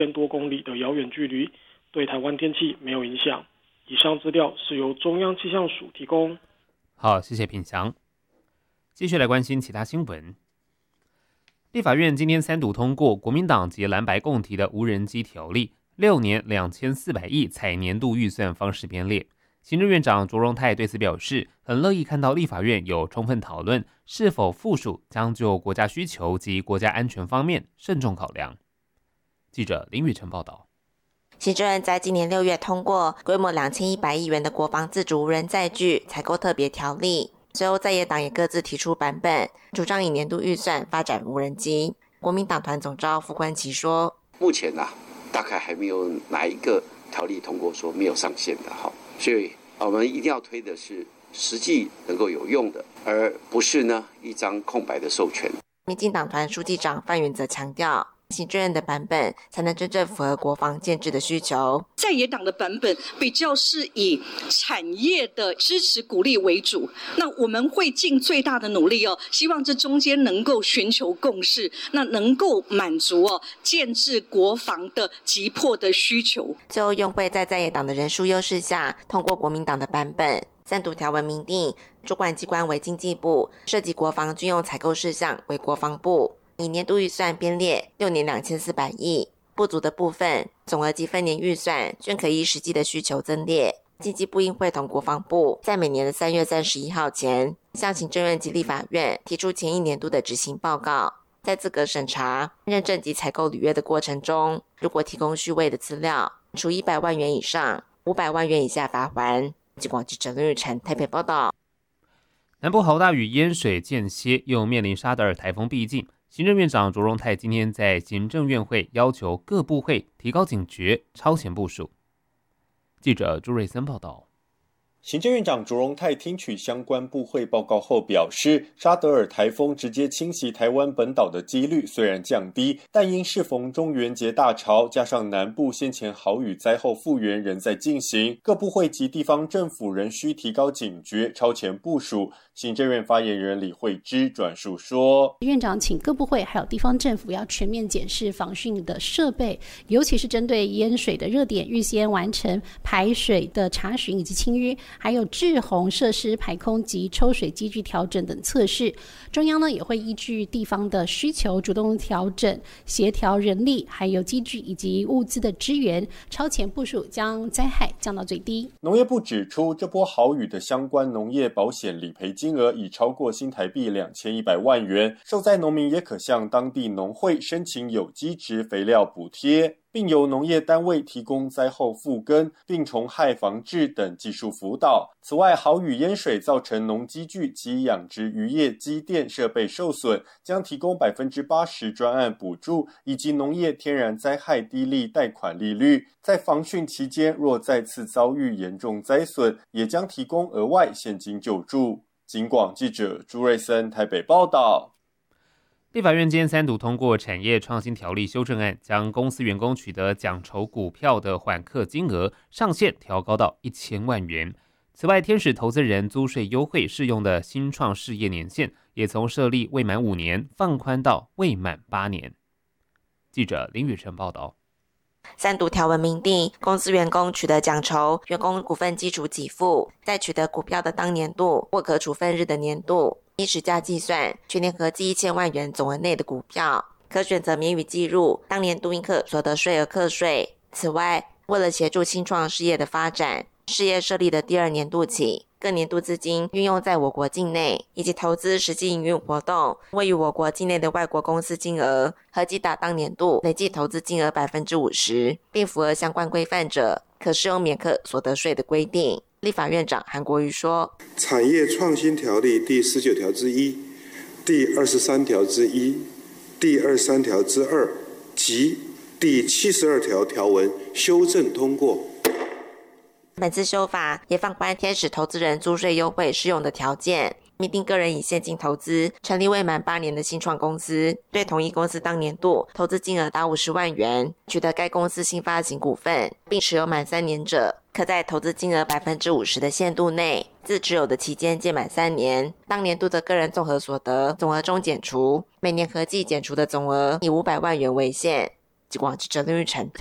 1000多公里的遥远距离，对台湾天气没有影响。以上资料是由中央气象署提供。 好，谢谢品祥。继续来关心其他新闻。立法院今天3读通过国民党及蓝白共提的无人机条例，6年2400亿采年度预算方式编列。行政院长卓荣泰对此表示，很乐意看到立法院有充分讨论是否附属，将就国家需求及国家安全方面慎重考量。记者林宇成报道。 行政院在今年6月通过规模2100亿元的国防自主无人载具采购特别条例，随后在野党也各自提出版本，主张以年度预算发展无人机。国民党团总召傅冠奇说， 目前大概还没有哪一个条例通过说没有上限的，所以我们一定要推的是实际能够有用的，而不是一张空白的授权。 民进党团书记长范云则强调，行政院的版本才能真正符合国防建制的需求。 在野党的版本比较是以产业的支持鼓励为主，那我们会尽最大的努力希望这中间能够寻求共识，那能够满足建制国防的急迫的需求。 最后用会在野党的人数优势下通过国民党的版本，3读条文明定主管机关为经济部，涉及国防军用采购事项为国防部，以年度预算编列6年2400亿，不足的部分总额及分年预算均可依实际的需求增列。经济部应会同国防部在每年的3月31号前向行政院及立法院提出前一年度的执行报告。在资格审查、认证及采购履约的过程中，如果提供虚伪的资料，处100万元以上500万元以下罚锾。记广记者林玉成台北报道。 南部豪大雨淹水间歇，又面临沙德尔台风逼近。行政院长卓荣泰今天在行政院会要求各部会提高警觉，超前部署。记者朱瑞森报道。 行政院长卓荣泰听取相关部会报告后表示，沙德尔台风直接侵袭台湾本岛的几率虽然降低，但因适逢中元节大潮，加上南部先前豪雨灾后复原仍在进行，各部会及地方政府仍需提高警觉，超前部署。行政院发言人李惠芝转述说， 院长请各部会还有地方政府要全面检视防汛的设备，尤其是针对淹水的热点，预先完成排水的查询以及清淤，还有滞洪设施排空及抽水机具调整等测试。中央呢也会依据地方的需求，主动调整协调人力还有机具以及物资的支援，超前部署，将灾害降到最低。 农业部指出，这波豪雨的相关农业保险理赔金额已超过新台币2100万元，受灾农民也可向当地农会申请有机质肥料补贴，并由农业单位提供灾后复耕、病虫害防治等技术辅导。此外，豪雨淹水造成农机具及养殖渔业机电设备受损，将提供80%专案补助，以及农业天然灾害低利贷款利率。在防汛期间，若再次遭遇严重灾损，也将提供额外现金救助。警广记者朱瑞森台北报道。 立法院今天3读通过产业创新条例修正案，将公司员工取得奖酬股票的缓课金额上限调高到1000万元。此外，天使投资人租税优惠适用的新创事业年限也从设立未满5年放宽到未满8年。记者林宇成报道。 3读条文明定，公司员工取得奖酬、员工股份基础给付，在取得股票的当年度或可处分日的年度，依时价计算，全年合计1000万元总额内的股票，可选择免予计入当年度应课所得税额课税。此外，为了协助新创事业的发展，事业设立的第2年度起，各年度资金运用在我国境内，以及投资实际营运活动位于我国境内的外国公司金额，合计达当年度累计投资金额 50%， 并符合相关规范者，可适用免课所得税的规定。立法院长韩国瑜说， 产业创新条例第19条之1、第23条之1、第23条之2及第72条条文修正通过。 本次修法也放宽天使投资人租税优惠适用的条件，明定个人以现金投资成立未满8年的新创公司，对同一公司当年度投资金额达50万元，取得该公司新发行股份，并持有满3年者，可在投资金额 50% 的限度内，自持有的期间届满3年，当年度的个人综合所得总额中减除，每年合计减除的总额以500万元为限。 极广记者林玉成。